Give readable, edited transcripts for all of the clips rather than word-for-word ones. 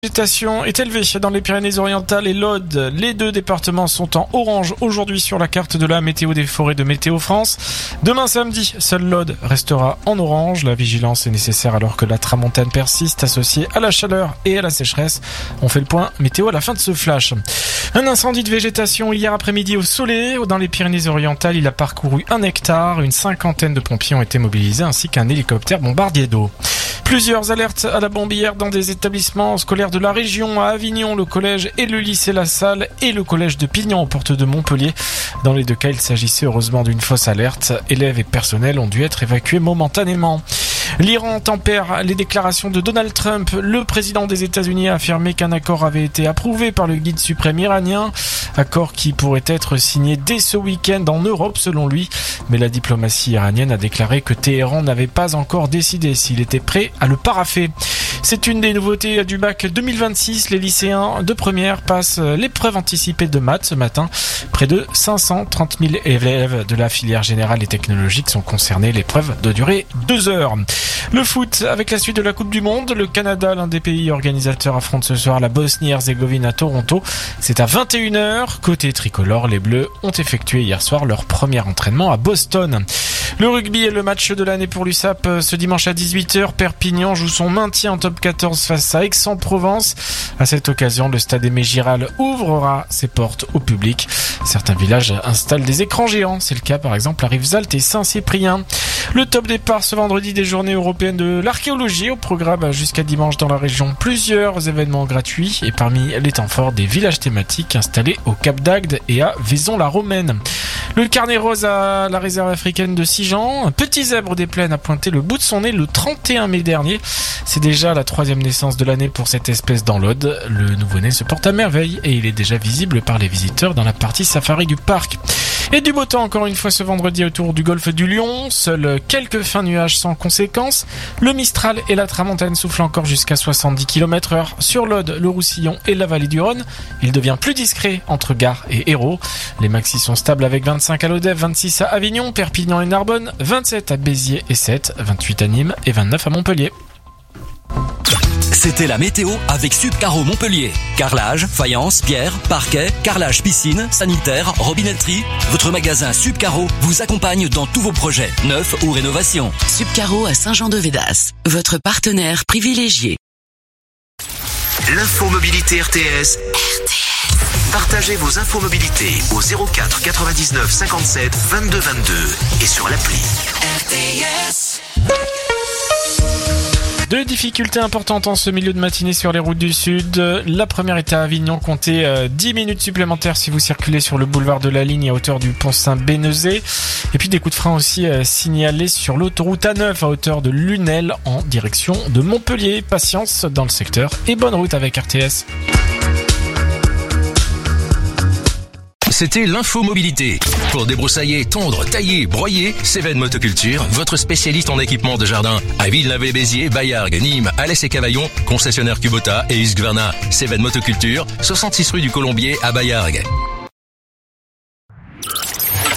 La végétation est élevée dans les Pyrénées-Orientales et l'Aude. Les deux départements sont en orange aujourd'hui sur la carte de la météo des forêts de Météo France. Demain samedi, seule l'Aude restera en orange. La vigilance est nécessaire alors que la tramontane persiste associée à la chaleur et à la sécheresse. On fait le point météo à la fin de ce flash. Un incendie de végétation hier après-midi au Soleil. Dans les Pyrénées-Orientales, il a parcouru 1 hectare. Une cinquantaine de pompiers ont été mobilisés ainsi qu'un hélicoptère bombardier d'eau. Plusieurs alertes à la bombe hier dans des établissements scolaires de la région. À Avignon, le collège et le lycée La Salle et le collège de Pignon aux portes de Montpellier. Dans les deux cas, il s'agissait heureusement d'une fausse alerte. Élèves et personnel ont dû être évacués momentanément. L'Iran tempère les déclarations de Donald Trump. Le président des États-Unis a affirmé qu'un accord avait été approuvé par le guide suprême iranien. Accord qui pourrait être signé dès ce week-end en Europe selon lui. Mais la diplomatie iranienne a déclaré que Téhéran n'avait pas encore décidé s'il était prêt à le paraffer. C'est une des nouveautés du bac 2026. Les lycéens de première passent l'épreuve anticipée de maths ce matin. Près de 530 000 élèves de la filière générale et technologique sont concernés. L'épreuve doit durer 2 heures. Le foot, avec la suite de la Coupe du Monde, le Canada, l'un des pays organisateurs, affronte ce soir la Bosnie-Herzégovine à Toronto. C'est à 21h. Côté tricolore, les Bleus ont effectué hier soir leur premier entraînement à Boston. Le rugby est le match de l'année pour l'USAP ce dimanche à 18h. Perpignan joue son maintien en top 14 face à Aix-en-Provence. À cette occasion, le stade Aimé Giral ouvrira ses portes au public. Certains villages installent des écrans géants. C'est le cas par exemple à Rivesaltes et Saint-Cyprien. Le top départ ce vendredi des journées européennes de l'archéologie. Au programme jusqu'à dimanche dans la région, plusieurs événements gratuits et parmi les temps forts des villages thématiques installés au Cap d'Agde et à Vaison-la-Romaine. Le carnet rose à la réserve africaine de Sijan. Un petit zèbre des plaines a pointé le bout de son nez le 31 mai dernier. C'est déjà la 3e naissance de l'année pour cette espèce dans l'Aude. Le nouveau-né se porte à merveille et il est déjà visible par les visiteurs dans la partie safari du parc. Et du beau temps encore une fois ce vendredi autour du golfe du Lion. Seuls quelques fins nuages sans conséquence. Le Mistral et la Tramontane soufflent encore jusqu'à 70 km/h. Sur l'Aude, le Roussillon et la vallée du Rhône. Il devient plus discret entre Gare et Hérault. Les maxis sont stables avec 25 à Lodève, 26 à Avignon, Perpignan et Narbonne, 27 à Béziers et 7, 28 à Nîmes et 29 à Montpellier. C'était la météo avec Subcaro Montpellier. Carrelage, faïence, pierre, parquet, carrelage piscine, sanitaire, robinetterie. Votre magasin Subcaro vous accompagne dans tous vos projets, neufs ou rénovations. Subcaro à Saint-Jean-de-Védas, votre partenaire privilégié. L'infomobilité RTS. Partagez vos infomobilités au 04 99 57 22 22 et sur l'appli RTS. Deux difficultés importantes en ce milieu de matinée sur les routes du Sud. La première est à Avignon. Comptez 10 minutes supplémentaires si vous circulez sur le boulevard de la Ligne à hauteur du pont Saint-Bénezet. Et puis des coups de frein aussi signalés sur l'autoroute A9 à hauteur de Lunel en direction de Montpellier. Patience dans le secteur et bonne route avec RTS. C'était l'infomobilité. Pour débroussailler, tondre, tailler, broyer, Cévennes Motoculture, votre spécialiste en équipement de jardin. À Villeneuve-Béziers, Baillargues, Nîmes, Alès et Cavaillon, concessionnaire Kubota et Husqvarna. Cévennes Motoculture, 66 rue du Colombier à Baillargues.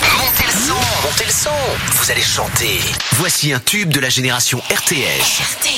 Montez le son, vous allez chanter. Voici un tube de la génération RTS.